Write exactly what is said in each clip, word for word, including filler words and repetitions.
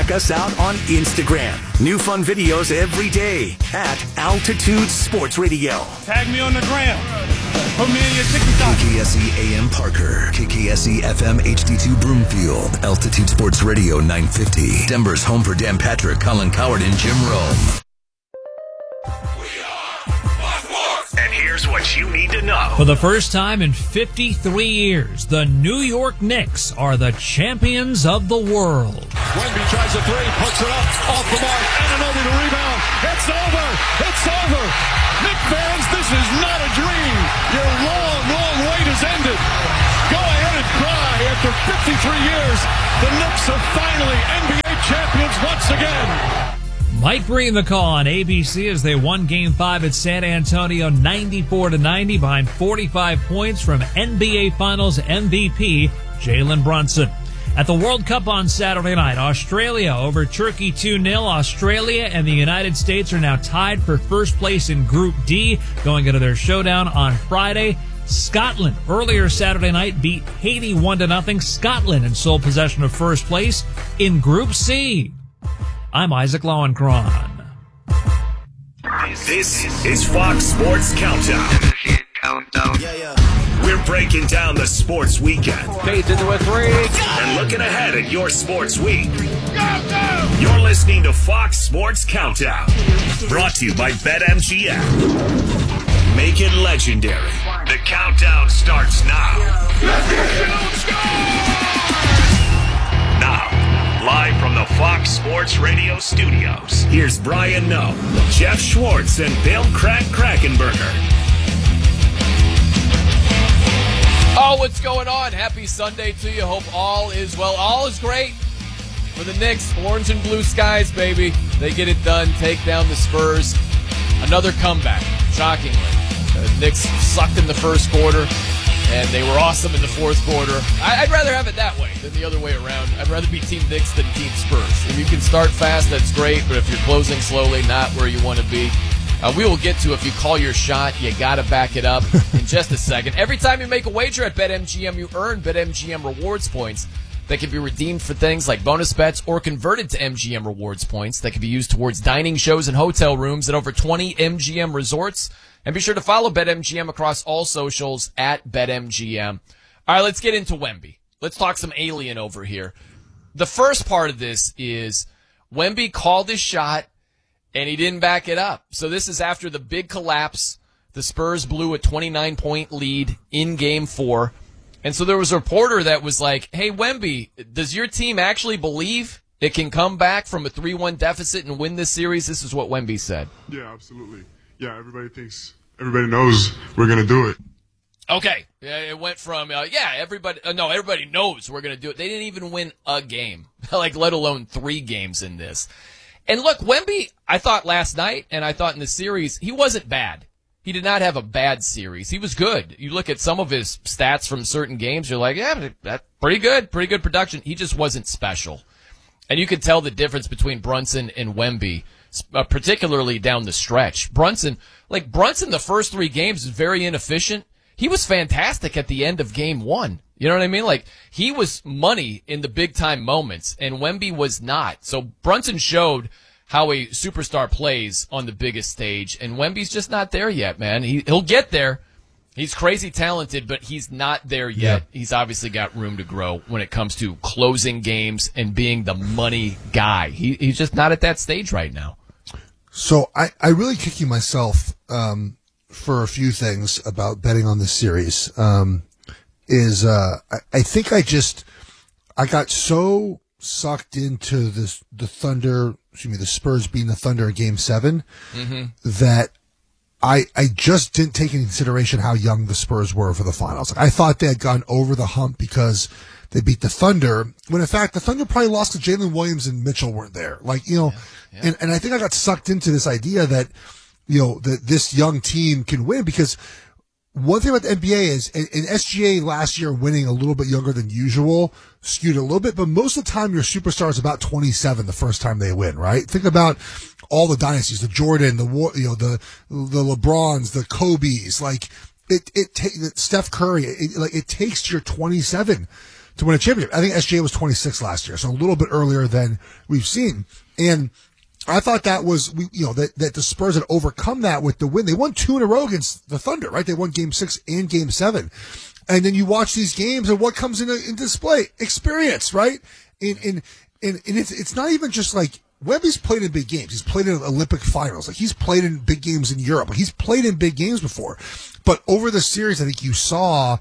check us out on Instagram. New fun videos every day at Altitude Sports Radio. Tag me on the gram. Put me in your TikTok. K K S E A M Parker, K K S E F M H D two Broomfield, Altitude Sports Radio nine fifty. Denver's home for Dan Patrick, Colin Coward, and Jim Rome. And here's what you need to know. For the first time in fifty-three years, the New York Knicks are the champions of the world. Wemby tries a three, puts it up, off the mark, Anunoby to rebound. It's over. It's over. Knick fans, this is not a dream. Your long, long wait has ended. Go ahead and cry. After fifty-three years, the Knicks are finally N B A champions once again. Mike Breen the call on A B C as they won Game five at San Antonio ninety-four to ninety behind forty-five points from N B A Finals M V P Jalen Brunson. At the World Cup on Saturday night, Australia over Turkey two nil. Australia and the United States are now tied for first place in Group D, going into their showdown on Friday. Scotland earlier Saturday night beat Haiti one to nothing. Scotland in sole possession of first place in Group C. I'm Isaac Lowenkron. This is Fox Sports Countdown. Countdown. Yeah, yeah. We're breaking down the sports weekend. Fades into a three. And looking ahead at your sports week. You're listening to Fox Sports Countdown. Brought to you by BetMGM. Make it legendary. The countdown starts now. Now. Live from the Fox Sports Radio studios, here's Brian Noe, Jeff Schwartz, and Bill Crack Krackenberger. Oh, what's going on? Happy Sunday to you. Hope all is well. All is great for the Knicks. Orange and blue skies, baby. They get it done. Take down the Spurs. Another comeback, shockingly. The Knicks sucked in the first quarter, and they were awesome in the fourth quarter. I'd rather have it that way than the other way around. I'd rather be Team Knicks than Team Spurs. If you can start fast, that's great, but if you're closing slowly, not where you want to be. Uh, we will get to if you call your shot, you got to back it up in just a second. Every time you make a wager at BetMGM, you earn BetMGM rewards points that can be redeemed for things like bonus bets or converted to M G M rewards points that can be used towards dining shows and hotel rooms at over twenty M G M resorts. And be sure to follow BetMGM across all socials at BetMGM. All right, let's get into Wemby. Let's talk some alien over here. The first part of this is Wemby called his shot, and he didn't back it up. So this is after the big collapse. The Spurs blew a twenty-nine point lead in Game four. And so there was a reporter that was like, hey, Wemby, does your team actually believe it can come back from a three one deficit and win this series? This is what Wemby said. Yeah, absolutely. Yeah, everybody thinks, everybody knows we're going to do it. Okay. It went from, uh, yeah, everybody, uh, no, everybody knows we're going to do it. They didn't even win a game, like let alone three games in this. And look, Wemby, I thought last night, and I thought in the series, he wasn't bad. He did not have a bad series. He was good. You look at some of his stats from certain games, you're like, yeah, that's pretty good, pretty good production. He just wasn't special. And you could tell the difference between Brunson and Wemby, uh, particularly down the stretch. Brunson, like Brunson, the first three games was very inefficient. He was fantastic at the end of game one. You know what I mean? Like, he was money in the big-time moments, and Wemby was not. So Brunson showed how a superstar plays on the biggest stage, and Wemby's just not there yet, man. He, he'll get there. He's crazy talented, but he's not there yet. Yeah. He's obviously got room to grow when it comes to closing games and being the money guy. He, he's just not at that stage right now. So I, I really kick you myself um, for a few things about betting on this series. Um, is uh, I, I think I just I got so sucked into this the Thunder, excuse me, the Spurs beating the Thunder in Game Seven mm-hmm. that I I just didn't take into consideration how young the Spurs were for the finals. Like, I thought they had gone over the hump because they beat the Thunder, when in fact the Thunder probably lost because Jalen Williams and Mitchell weren't there. Like, you know, yeah, yeah. and and I think I got sucked into this idea that, you know, that this young team can win because. One thing about the N B A is, in S G A last year winning a little bit younger than usual skewed a little bit, but most of the time your superstar is about twenty-seven the first time they win, right? Think about all the dynasties, the Jordan, the you know the the LeBrons, the Kobe's, like it it ta- Steph Curry, it, like it takes your twenty-seven to win a championship. I think S G A was twenty-six last year, so a little bit earlier than we've seen. And I thought that was, you know, that, that the Spurs had overcome that with the win. They won two in a row against the Thunder, right? They won game six and game seven. And then you watch these games and what comes into in display? Experience, right? And, and, and, and it's, it's not even just like, Wemby's played in big games. He's played in Olympic finals. Like he's played in big games in Europe. Like he's played in big games before. But over the series, I think you saw,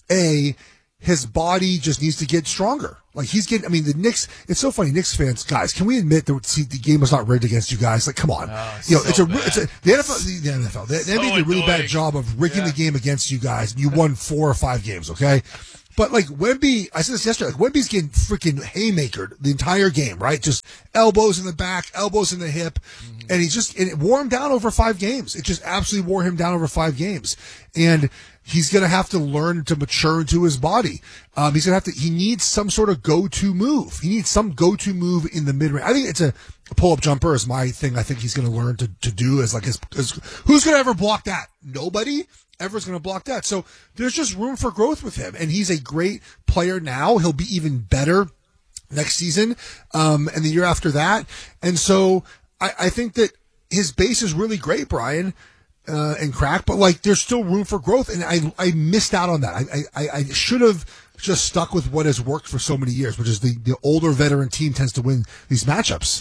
A, his body just needs to get stronger. Like he's getting, I mean, the Knicks, it's so funny, Knicks fans, guys, can we admit that see, the game was not rigged against you guys? Like, come on. Oh, you know, so it's a, bad. it's a, the N F L, the N F L, the, So the N B A did a really annoying. bad job of rigging Yeah. the game against you guys, and you won four or five games, okay? But like Wemby, I said this yesterday, like Wemby's getting freaking haymakered the entire game, right? Just elbows in the back, elbows in the hip, mm-hmm. and he just, and it wore him down over five games. It just absolutely wore him down over five games. And he's going to have to learn to mature into his body. Um, he's going to have to, he needs some sort of go-to move. He needs some go-to move in the mid-range. I think it's a, a pull-up jumper is my thing. I think he's going to learn to, to do is like his, his who's going to ever block that? Nobody ever's going to block that. So there's just room for growth with him. And he's a great player now. He'll be even better next season, um, and the year after that. And so I, I think that his base is really great, Brian. Uh, and crack, but like there's still room for growth, and I I missed out on that. I I, I should have just stuck with what has worked for so many years, which is the, the older veteran team tends to win these matchups.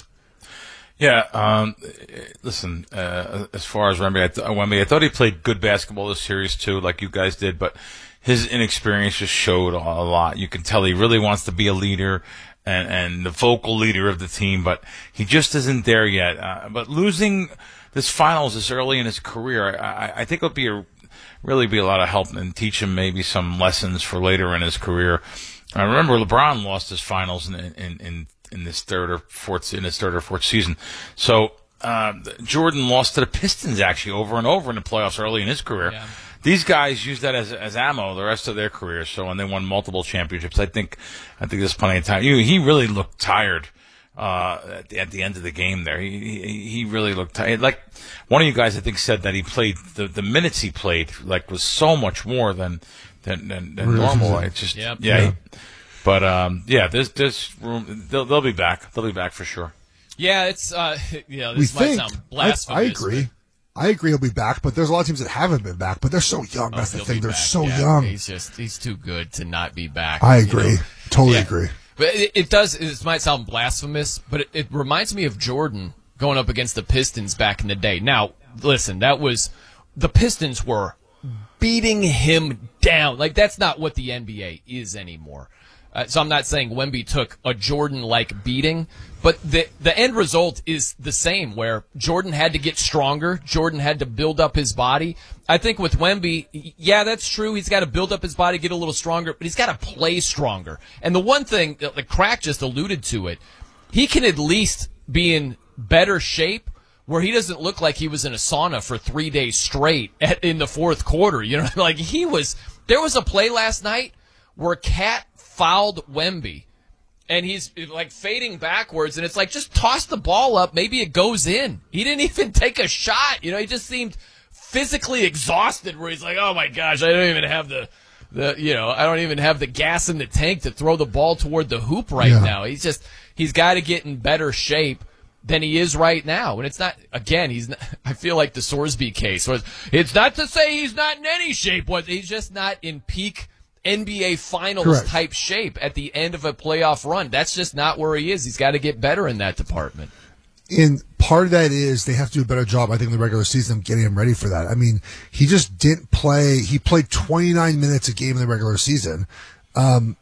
Yeah, um, listen, uh, as far as Wemby, I, th- Wemby, I thought he played good basketball this series too, like you guys did, but his inexperience just showed a lot. You can tell he really wants to be a leader and, and the vocal leader of the team, but he just isn't there yet. Uh, but losing this finals this early in his career, I, I think it'll be a, really be a lot of help and teach him maybe some lessons for later in his career. I remember LeBron lost his finals in in in, in this third or fourth in his third or fourth season. So uh, Jordan lost to the Pistons actually over and over in the playoffs early in his career. Yeah. These guys used that as as ammo the rest of their careers. So when they won multiple championships, I think I think there's plenty of time. He, he really looked tired. Uh, at the, at the end of the game there, he, he, he really looked tired. Like one of you guys, I think, said that he played the, the minutes he played like was so much more than, than, than, than normal. It's just, yep. yeah, yeah. He, but, um, yeah, there's, there's room. They'll, they'll be back. They'll be back for sure. Yeah. It's, uh, you know, this we might think, sound blasphemous. I, I agree. I agree he'll be back, but there's a lot of teams that haven't been back, but they're so young. Oh, That's the thing. They're back. so yeah. young. He's just, he's too good to not be back. I agree. You know? Totally yeah. agree. But it, it does, it might sound blasphemous, but it, it reminds me of Jordan going up against the Pistons back in the day. Now, listen, that was, the Pistons were beating him down. Like, that's not what the N B A is anymore. Uh, so I'm not saying Wemby took a Jordan-like beating, but the the end result is the same, where Jordan had to get stronger. Jordan had to build up his body. I think with Wemby, yeah, that's true. He's got to build up his body, get a little stronger, but he's got to play stronger. And the one thing, the Crack just alluded to it, he can at least be in better shape where he doesn't look like he was in a sauna for three days straight at, in the fourth quarter. You know, like he was, there was a play last night where Cat fouled Wemby, and he's like fading backwards, and it's like, just toss the ball up, maybe it goes in. He didn't even take a shot. You know, he just seemed physically exhausted, where he's like, oh my gosh, I don't even have the, the you know, I don't even have the gas in the tank to throw the ball toward the hoop right yeah. now. He's just, he's got to get in better shape than he is right now. And it's not, again, he's not, I feel like the Sorsby case was, it's not to say he's not in any shape, he's just not in peak N B A Finals Correct. Type shape at the end of a playoff run. That's just not where he is. He's got to get better in that department. And part of that is they have to do a better job, I think, in the regular season of getting him ready for that. I mean, he just didn't play. He played twenty-nine minutes a game in the regular season. Um,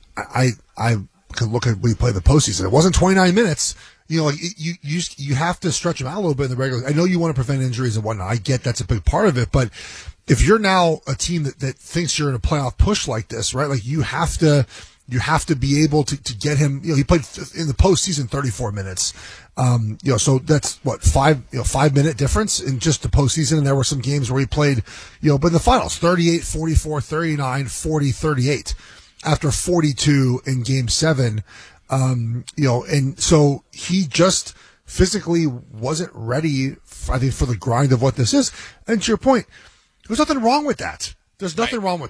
I I could look at when he played the postseason. It wasn't twenty-nine minutes. You know, like you you you have to stretch him out a little bit in the regular. I know you want to prevent injuries and whatnot. I get that's a big part of it, but if you're now a team that, that thinks you're in a playoff push like this, right? Like you have to, you have to be able to, to get him, you know, he played in the postseason thirty-four minutes. Um, you know, so that's what, five, you know, five minute difference in just the postseason. And there were some games where he played, you know, but in the finals, thirty-eight, forty-four, thirty-nine, forty, thirty-eight after forty-two in game seven. Um, you know, and so he just physically wasn't ready, I think, for the grind of what this is. And to your point, there's nothing wrong with that. There's nothing right. wrong with that.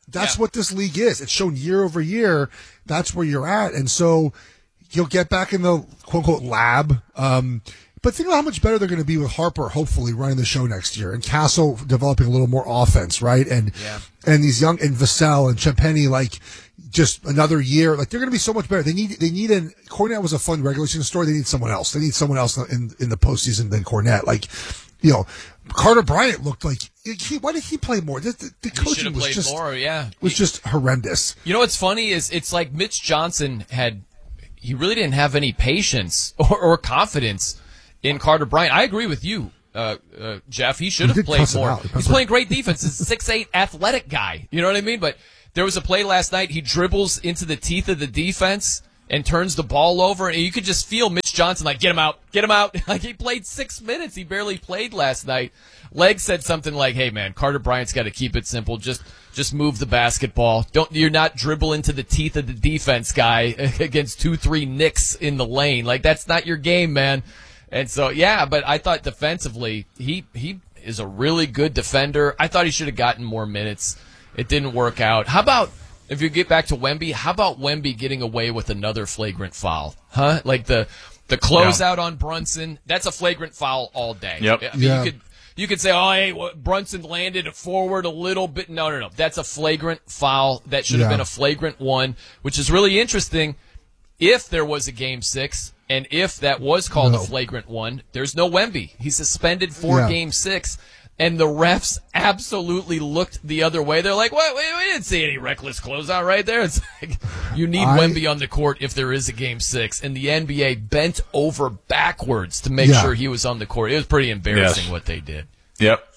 That's Yeah. what this league is. It's shown year over year. That's where you're at. And so you'll get back in the quote-unquote lab. Um, but think about how much better they're going to be with Harper, hopefully, running the show next year. And Castle developing a little more offense, right? And Yeah. and these young, and Vassell and Champagny, like, just another year. Like, they're going to be so much better. They need, they need an, Cornette was a fun regular season story. They need someone else. They need someone else in, in the postseason than Cornette. Like, you know, Carter Bryant looked like, he, why did he play more? The, the, the He should coaching have was played just, more, yeah. was He- just horrendous. You know what's funny is it's like Mitch Johnson had, he really didn't have any patience or, or confidence in Carter Bryant. I agree with you, uh, uh, Jeff. He should He have did played cuss him more. out. He He's cussed playing great defense. He's a six eight athletic guy. You know what I mean? But there was a play last night. He dribbles into the teeth of the defense and turns the ball over, and you could just feel Mitch Johnson like, get him out, get him out. Like, he played six minutes. He barely played last night. Leg said something like, hey, man, Carter Bryant's got to keep it simple. Just just move the basketball. Don't You're not dribble into the teeth of the defense guy against two, three Knicks in the lane. Like, that's not your game, man. And so, yeah, but I thought defensively, he, he is a really good defender. I thought he should have gotten more minutes. It didn't work out. How about, if you get back to Wemby, how about Wemby getting away with another flagrant foul? Huh? Like the the closeout on Brunson, that's a flagrant foul all day. Yep. I mean, Yeah. you could you could say, oh, hey, what, Brunson landed forward a little bit. No, no, no. That's a flagrant foul. That should have Yeah. been a flagrant one, which is really interesting. If there was a game six, and if that was called No. a flagrant one, there's no Wemby. He's suspended for Yeah. game six. And the refs absolutely looked the other way. They're like, "What? We, we didn't see any reckless closeout right there." It's like, you need I- Wemby on the court if there is a game six. And the N B A bent over backwards to make Yeah. sure he was on the court. It was pretty embarrassing Yes. what they did. Yep.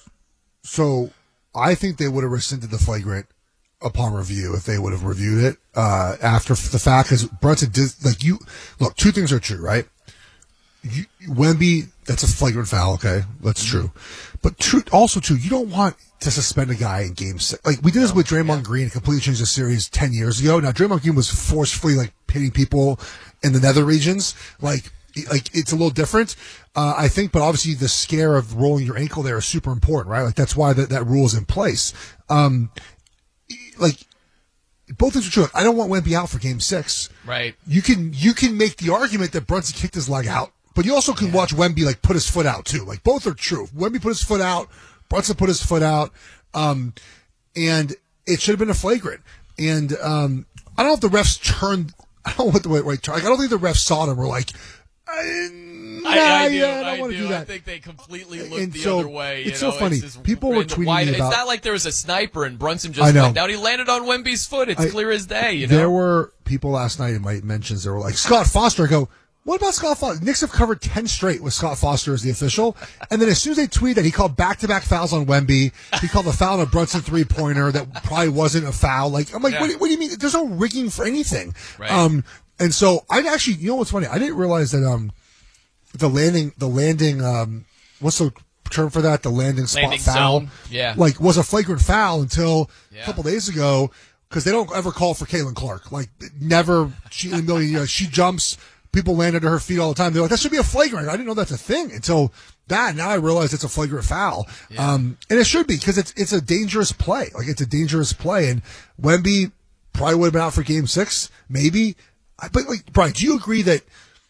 So I think they would have rescinded the flagrant upon review if they would have reviewed it uh, after the fact. Because Brunson did, like, you look. Two things are true, right? You, Wemby, that's a flagrant foul. Okay, that's true. But true, also true. You don't want to suspend a guy in game six. Like, we did this with Draymond Green, and completely changed the series ten years ago. Now Draymond Green was forcefully like hitting people in the nether regions. Like, like it's a little different, uh, I think. But obviously, the scare of rolling your ankle there is super important, right? Like, that's why that that rule is in place. Um, like, both things are true. I don't want Wemby out for game six. Right. You can you can make the argument that Brunson kicked his leg out, but you also can watch Wemby like put his foot out too. Like, both are true. Wemby put his foot out, Brunson put his foot out, um, and it should have been a flagrant. And um, I don't know if the refs turned. I don't know what the right. right like, I don't think the refs saw it and were like, I, nah, I, I do. yeah, I don't I want to do. do that. I think they completely looked And the so, other way. You it's know? so funny. just People were random tweeting wide. me about- It's not like there was a sniper and Brunson I just know. went down. He landed on Wemby's foot. It's I- clear as day. You know. There were people last night in my mentions that were like, Scott Foster. I go, what about Scott Foster? Knicks have covered ten straight with Scott Foster as the official. And then as soon as they tweeted that, he called back-to-back fouls on Wemby. He called a foul on a Brunson three-pointer that probably wasn't a foul. Like, I'm like, Yeah. what, do- what do you mean? There's no rigging for anything. Right. Um, and so I actually, you know what's funny? I didn't realize that um, the landing, the landing, um, what's the term for that? The landing spot Landing foul. zone. Yeah. Like, was a flagrant foul until Yeah. a couple days ago, because they don't ever call for Caitlin Clark. Like, never, she, in a million years, she jumps, people land under her feet all the time. They're like, that should be a flagrant. I didn't know that's a thing until that. Now I realize it's a flagrant foul. Yeah. Um, and it should be, because it's, it's a dangerous play. Like, it's a dangerous play. And Wemby probably would have been out for game six, maybe. I- But, like, Brian, do you agree that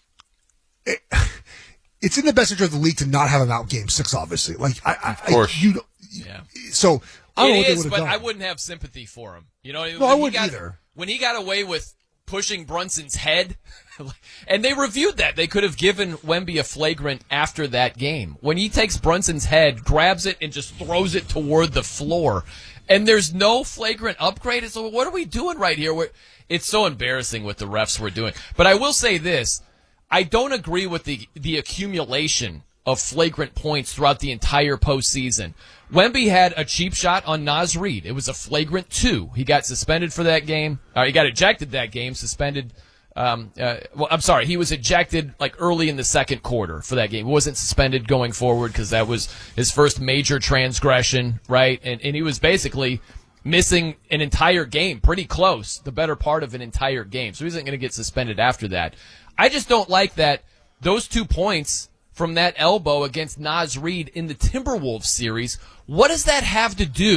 it, it's in the best interest of the league to not have him out game six, obviously? Like, I, I, Of course. I, you don't, Yeah. so, I don't know It what they is, would have but done. I wouldn't have sympathy for him. You know, No, when I he wouldn't got, either. When he got away with pushing Brunson's head, and they reviewed that, they could have given Wemby a flagrant after that game. When he takes Brunson's head, grabs it, and just throws it toward the floor, and there's no flagrant upgrade. It's like, what are we doing right here? We're, it's so embarrassing what the refs were doing. But I will say this. I don't agree with the the accumulation of flagrant points throughout the entire postseason. Wemby had a cheap shot on Naz Reid. It was a flagrant two. He got suspended for that game. Or he got ejected that game, suspended. Um, uh, well, I'm sorry. He was ejected like early in the second quarter for that game. He wasn't suspended going forward because that was his first major transgression, right? And, and he was basically missing an entire game, pretty close, the better part of an entire game. So he isn't going to get suspended after that. I just don't like that those two points from that elbow against Naz Reid in the Timberwolves series, what does that have to do with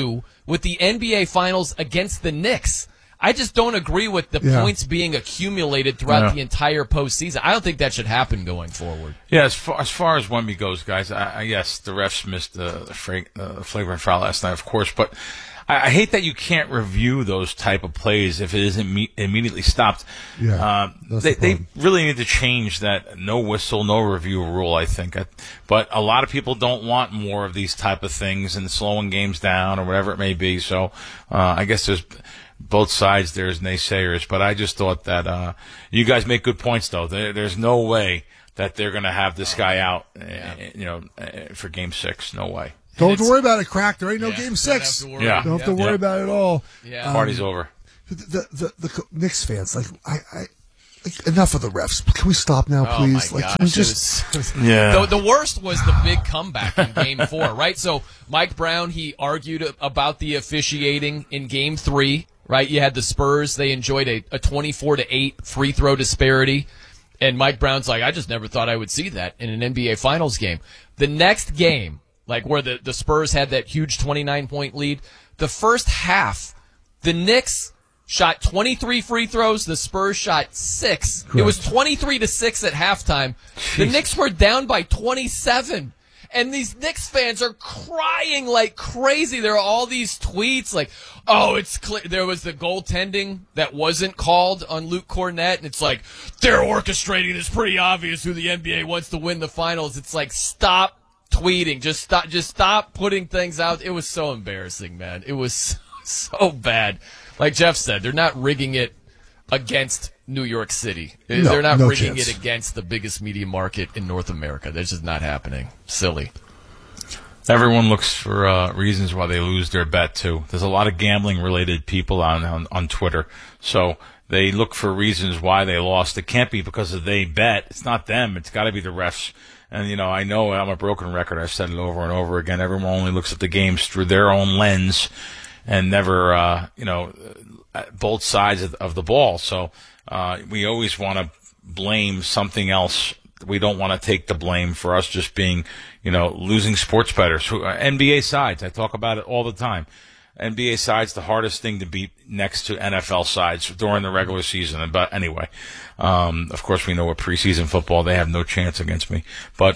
with the N B A Finals against the Knicks. I just don't agree with the Yeah. points being accumulated throughout Yeah. the entire postseason. I don't think that should happen going forward. Yeah, as far as, far as Wemby goes, guys, I, I, yes, the refs missed the, the, fra- uh, the flagrant foul last night, of course, but I, I hate that you can't review those type of plays if it isn't me- immediately stopped. Yeah, uh, that's they, the they problem. really need to change that no whistle, no review rule, I think. I, but a lot of people don't want more of these type of things and slowing games down or whatever it may be. So uh, I guess there's both sides there's naysayers, but I just thought that uh, you guys make good points, though. There, there's no way that they're going to have this guy out, Yeah. uh, you know, uh, for Game Six. No way. Don't have to worry about it, Crack. There ain't no Yeah, game don't six. have to worry. Yeah. Don't have to Yeah. worry about it at all. Yeah. Party's over. The, the the the Knicks fans, like I, I like, enough of the refs. Can we stop now, Oh please? my like, gosh, can we it just was- Yeah. The, the worst was the big comeback in Game Four, right? So Mike Brown, he argued about the officiating in Game Three, right? You had the Spurs; they enjoyed a, a twenty-four to eight free throw disparity, and Mike Brown's like, I just never thought I would see that in an N B A Finals game. The next game, like where the the Spurs had that huge twenty-nine point lead, the first half, the Knicks shot twenty-three free throws. The Spurs shot six. It was twenty-three to six at halftime. The Knicks were down by twenty-seven. And these Knicks fans are crying like crazy. There are all these tweets like, oh, it's clear. There was the goaltending that wasn't called on Luke Cornett. And it's like, they're orchestrating. It's pretty obvious who the N B A wants to win the finals. It's like, stop tweeting. Just stop, just stop putting things out. It was so embarrassing, man. It was so bad. Like Jeff said, they're not rigging it against New York City. No, they're not no rigging chance. it against the biggest media market in North That's just not happening. Silly. Everyone looks for uh, reasons why they lose their bet, too. There's a lot of gambling-related people on, on, on Twitter. So they look for reasons why they lost. It can't be because of they bet. It's not them. It's got to be the refs. And, you know, I know I'm a broken record. I've said it over and over again. Everyone only looks at the games through their own lens and never, uh, you know, both sides of, of the ball. So uh, we always want to blame something else. We don't want to take the blame for us just being, you know, losing sports bettors. Who- uh, N B A sides, I talk about it all the time. N B A sides, the hardest thing to beat next to N F L sides during the regular season. But anyway, um, of course, we know with preseason football, they have no chance against me. But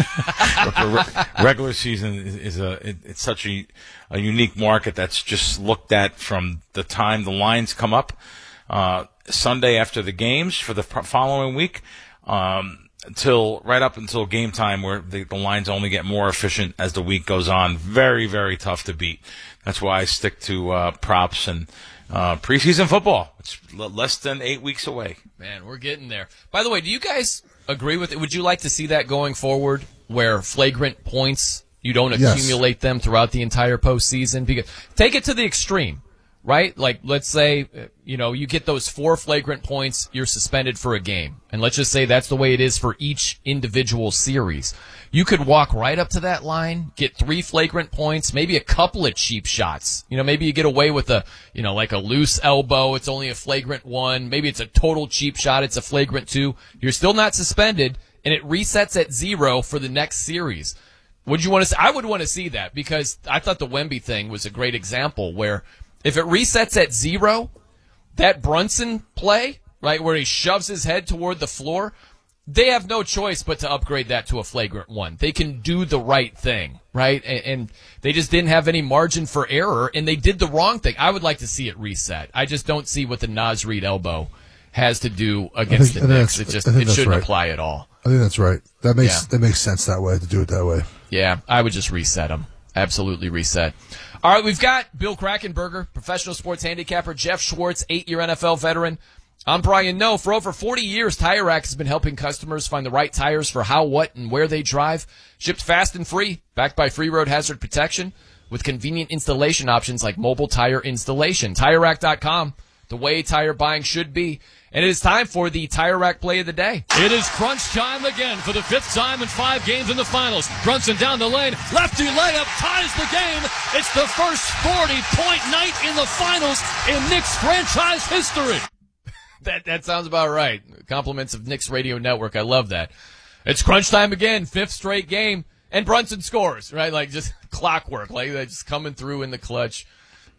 the re- regular season is, is a it, it's such a, a unique market that's just looked at from the time the lines come up uh, Sunday after the games for the f- following week. Um, until right up until game time, where the, the lines only get more efficient as the week goes on. Very, very tough to beat. That's why I stick to uh, props and uh, preseason football. It's l- less than eight weeks away. Man, we're getting there. By the way, do you guys agree with it? Would you like to see that going forward, where flagrant points, you don't Yes. accumulate them throughout the entire postseason? Because take it to the extreme, right? Like, let's say, uh, you know, you get those four flagrant points, you're suspended for a game. And let's just say that's the way it is for each individual series. You could walk right up to that line, get three flagrant points, maybe a couple of cheap shots. You know, maybe you get away with a, you know, like a loose elbow. It's only a flagrant one. Maybe it's a total cheap shot. It's a flagrant two. You're still not suspended, and it resets at zero for the next series. Would you want to see? I would want to see that, because I thought the Wemby thing was a great example where if it resets at zero, that Brunson play, right, where he shoves his head toward the floor, they have no choice but to upgrade that to a flagrant one. They can do the right thing, right? And, and they just didn't have any margin for error, and they did the wrong thing. I would like to see it reset. I just don't see what the Naz Reid elbow has to do against think- I the think Knicks. that's- It just I think it that's shouldn't right. apply at all. I think that's right. That makes Yeah. that makes sense that way to do it that way. Yeah, I would just reset them. Absolutely reset. All right, we've got Bill Krackenberger, professional sports handicapper, Jeff Schwartz, eight-year N F L veteran. I'm Brian Noe. For over forty years, Tire Rack has been helping customers find the right tires for how, what, and where they drive. Shipped fast and free, backed by free road hazard protection, with convenient installation options like mobile tire installation. Tire Rack dot com, the way tire buying should be. And it is time for the Tire Rack Play of the Day. It is crunch time again for the fifth time in five games in the finals. Brunson down the lane. Lefty layup ties the game. It's the first forty-point night in the finals in Knicks franchise history. That that sounds about right. Compliments of Knicks Radio Network. I love that. It's crunch time again, fifth straight game, and Brunson scores, right? Like just clockwork, like just coming through in the clutch.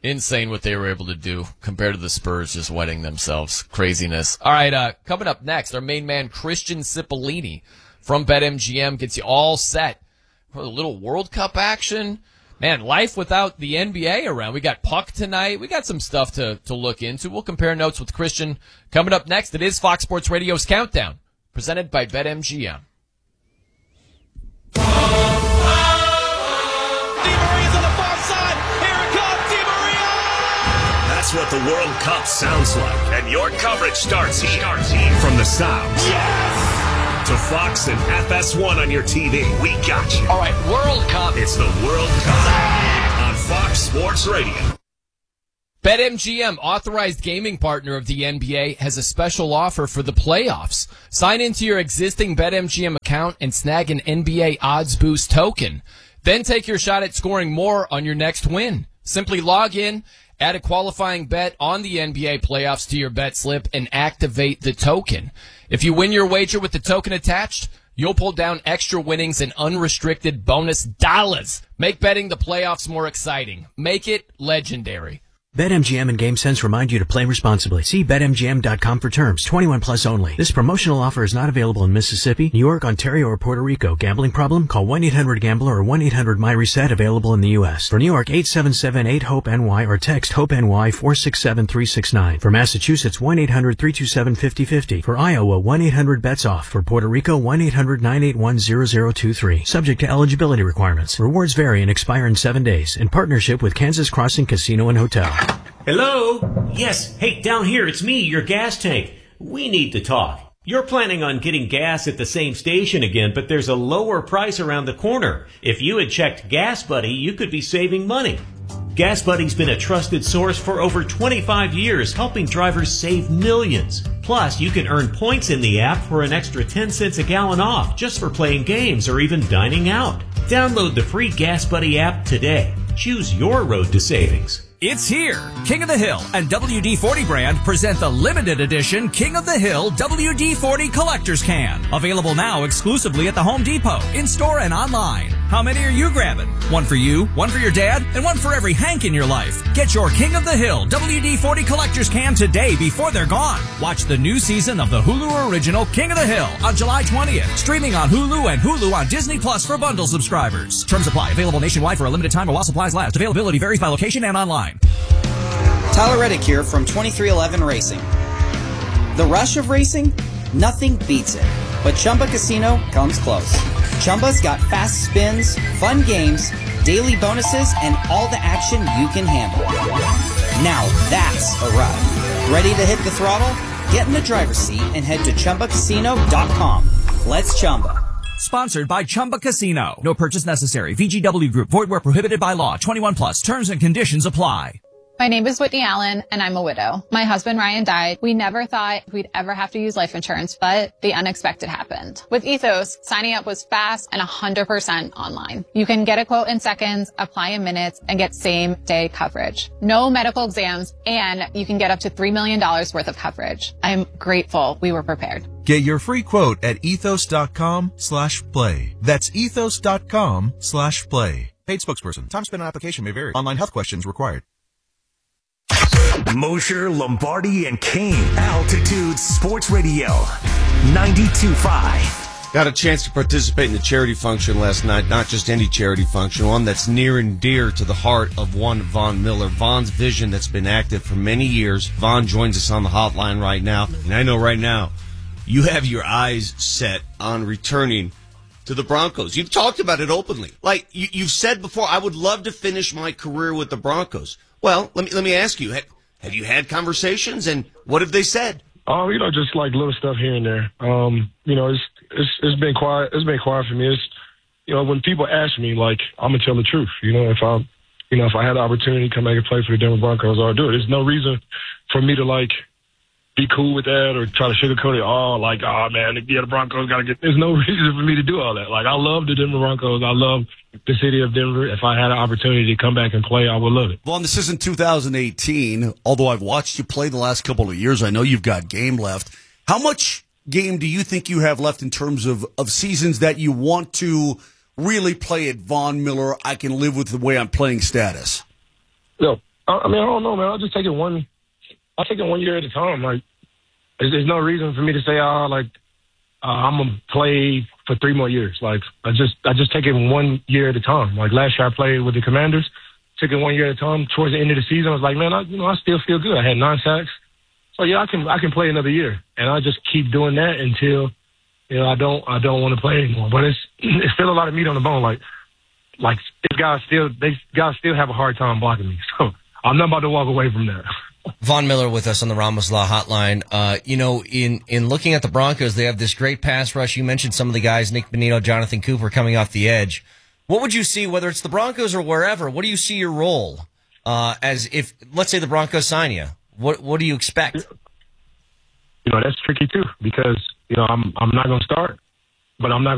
Insane what they were able to do compared to the Spurs just wetting themselves. Craziness. All right, uh, coming up next, our main man, Christian Cipollini from BetMGM, gets you all set for a little World Cup action. Man, life without the N B A around. We got Puck tonight. We got some stuff to, to look into. We'll compare notes with Christian. Coming up next, it is Fox Sports Radio's Countdown, presented by BetMGM. That's what the World Cup sounds like. And your coverage starts here. Starts here. From the sounds. Yes! To Fox and F S one on your T V. We got you. All right, World Cup. It's the World Cup on Fox Sports Radio. BetMGM, authorized gaming partner of the N B A, has a special offer for the playoffs. Sign into your existing BetMGM account and snag an N B A Odds Boost token. Then take your shot at scoring more on your next win. Simply log in, add a qualifying bet on the N B A playoffs to your bet slip, and activate the token. If you win your wager with the token attached, you'll pull down extra winnings and unrestricted bonus dollars. Make betting the playoffs more exciting. Make it legendary. BetMGM and GameSense remind you to play responsibly. See Bet M G M dot com for terms. twenty-one plus only. This promotional offer is not available in Mississippi, New York, Ontario, or Puerto Rico. Gambling problem? Call one eight hundred gambler or one eight hundred my reset, available in the U S. For New York, eight seven seven eight hope N Y or text HOPE-NY four six seven three six nine. For Massachusetts, one eight hundred three two seven five zero five zero. For Iowa, one eight hundred bets off. For Puerto Rico, one eight hundred nine eight one zero zero two three. Subject to eligibility requirements. Rewards vary and expire in seven days. In partnership with Kansas Crossing Casino and Hotel. Hello? Yes, hey, down here, it's me, your gas tank. We need to talk. You're planning on getting gas at the same station again, but there's a lower price around the corner. If you had checked Gas Buddy, you could be saving money. Gas Buddy's been a trusted source for over twenty-five years, helping drivers save millions. Plus, you can earn points in the app for an extra ten cents a gallon off just for playing games or even dining out. Download the free Gas Buddy app today. Choose your road to savings. It's here. King of the Hill and W D forty brand present the limited edition King of the Hill W D forty Collector's Can. Available now exclusively at the Home Depot, in-store and online. How many are you grabbing? One for you, one for your dad, and one for every Hank in your life. Get your King of the Hill W D forty Collector's Can today before they're gone. Watch the new season of the Hulu original King of the Hill on July twentieth. Streaming on Hulu and Hulu on Disney Plus for bundle subscribers. Terms apply. Available nationwide for a limited time or while supplies last. Availability varies by location and online. Tyler Reddick here from twenty-three eleven Racing. The rush of racing? Nothing beats it. But Chumba Casino comes close. Chumba's got fast spins, fun games, daily bonuses, and all the action you can handle. Now that's a ride. Ready to hit the throttle? Get in the driver's seat and head to Chumba Casino dot com. Let's Chumba. Sponsored by Chumba Casino. No purchase necessary. V G W Group. Void where prohibited by law. twenty-one plus. Terms and conditions apply. My name is Whitney Allen, and I'm a widow. My husband, Ryan, died. We never thought we'd ever have to use life insurance, but the unexpected happened. With Ethos, signing up was fast and one hundred percent online. You can get a quote in seconds, apply in minutes, and get same-day coverage. No medical exams, and you can get up to three million dollars worth of coverage. I'm grateful we were prepared. Get your free quote at ethos.com slash play. That's ethos.com slash play. Paid spokesperson. Time spent on application may vary. Online health questions required. Mosher, Lombardi, and Kane. Altitude Sports Radio. ninety-two point five. Got a chance to participate in the charity function last night. Not just any charity function, one that's near and dear to the heart of one Von Miller. Von's vision that's been active for many years. Von joins us on the hotline right now. And I know right now you have your eyes set on returning to the Broncos. You've talked about it openly. Like you, you've said before, I would love to finish my career with the Broncos. Well, let me let me ask you, have, have you had conversations, and what have they said? Oh, you know, just like little stuff here and there. Um, you know, it's it's it's been quiet. It's been quiet for me. It's, you know, when people ask me, like, I'm gonna tell the truth. You know, if I, you know, if I had the opportunity to come back and play for the Denver Broncos, I'll do it. There's no reason for me to like be cool with that or try to sugarcoat it. Oh, like, oh man, yeah, the Broncos gotta get. There's no reason for me to do all that. Like, I love the Denver Broncos. I love the city of Denver. If I had an opportunity to come back and play, I would love it. Vaughn, this isn't two thousand eighteen. Although I've watched you play the last couple of years, I know you've got game left. How much game do you think you have left in terms of, of seasons that you want to really play at Von Miller? I can live with the way I'm playing status. No, I, I mean, I don't know, man. I'll just take it one. I'll take it one year at a time. Like, there's, there's no reason for me to say, oh, like, uh, I'm gonna play for three more years. Like, I just, I just take it one year at a time. Like last year, I played with the Commanders. Took it one year at a time. Towards the end of the season, I was like, man, I, you know, I still feel good. I had nine sacks. So yeah, I can, I can play another year, and I just keep doing that until, you know, I don't, I don't want to play anymore. But it's, it's still a lot of meat on the bone. Like, like these guys still, they guys still have a hard time blocking me. So I'm not about to walk away from that. Von Miller with us on the Ramos Law Hotline. Uh, you know, in, in looking at the Broncos, they have this great pass rush. You mentioned some of the guys, Nick Bonito, Jonathan Cooper, coming off the edge. What would you see, whether it's the Broncos or wherever, what do you see your role uh, as if, let's say the Broncos sign you? What what do you expect? You know, that's tricky too, because, you know, I'm I'm not going to start, but I'm not